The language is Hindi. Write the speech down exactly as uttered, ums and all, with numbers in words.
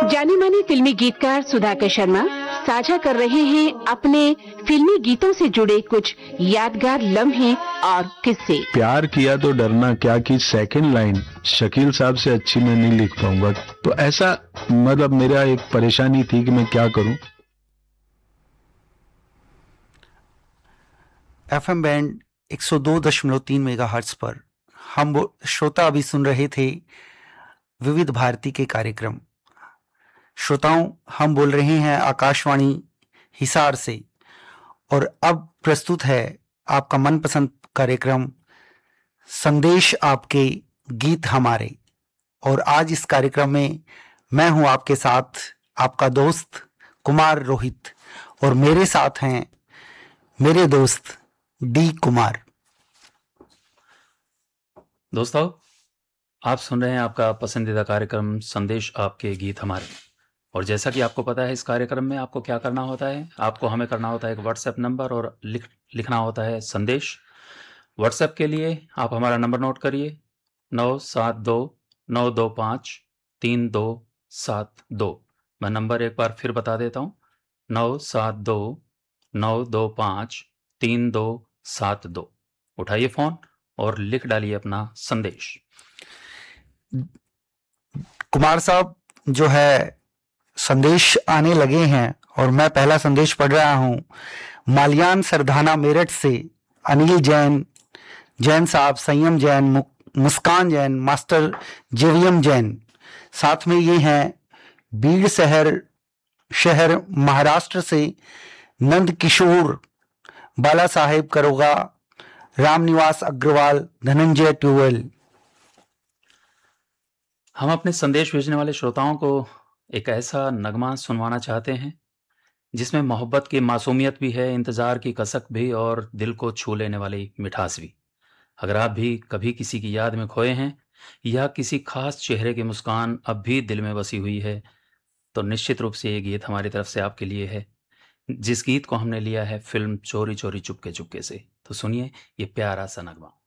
जाने माने फिल्मी गीतकार सुधाकर शर्मा साझा कर रहे हैं अपने फिल्मी गीतों से जुड़े कुछ यादगार लम्हे और किस्से। प्यार किया तो डरना क्या की सेकंड लाइन शकील साहब से अच्छी मैं नहीं लिख पाऊंगा, तो ऐसा मतलब मेरा एक परेशानी थी कि मैं क्या करूं। एफएम बैंड एक सौ दो दशमलव तीन मेगाहर्ट्ज पर हम श्रोता अभी सुन रहे थे विविध भारती के कार्यक्रम। श्रोताओं, हम बोल रहे हैं आकाशवाणी हिसार से और अब प्रस्तुत है आपका मनपसंद कार्यक्रम संदेश आपके गीत हमारे। और आज इस कार्यक्रम में मैं हूं आपके साथ आपका दोस्त कुमार रोहित और मेरे साथ हैं मेरे दोस्त डी कुमार। दोस्तों, आप सुन रहे हैं आपका पसंदीदा कार्यक्रम संदेश आपके गीत हमारे। और जैसा कि आपको पता है, इस कार्यक्रम में आपको क्या करना होता है, आपको हमें करना होता है एक व्हाट्सएप नंबर और लिख लिखना होता है संदेश। व्हाट्सएप के लिए आप हमारा नंबर नोट करिए, नौ सात दो नौ दो पाँच तीन दो सात दो। मैं नंबर एक बार फिर बता देता हूँ, नौ सात दो नौ दो पाँच तीन दो सात दो। उठाइए फ़ोन और लिख डालिए अपना संदेश। कुमार साहब, जो है संदेश आने लगे हैं और मैं पहला संदेश पढ़ रहा हूँ। मालियान सरधाना मेरठ से अनिल जैन, जैन साहब, संयम जैन, मुस्कान जैन, मास्टर जेवीएम जैन, साथ में ये हैं बीड़ शहर शहर महाराष्ट्र से नंद किशोर, बाला साहेब करोगा, रामनिवास अग्रवाल, धनंजय ट्यूवेल। हम अपने संदेश भेजने वाले श्रोताओं को एक ऐसा नगमा सुनवाना चाहते हैं जिसमें मोहब्बत की मासूमियत भी है, इंतज़ार की कसक भी और दिल को छू लेने वाली मिठास भी। अगर आप भी कभी किसी की याद में खोए हैं या किसी खास चेहरे की मुस्कान अब भी दिल में बसी हुई है, तो निश्चित रूप से ये गीत हमारी तरफ से आपके लिए है, जिस गीत को हमने लिया है फिल्म चोरी चोरी चुपके चुपके से। तो सुनिए ये प्यारा सा नगमा।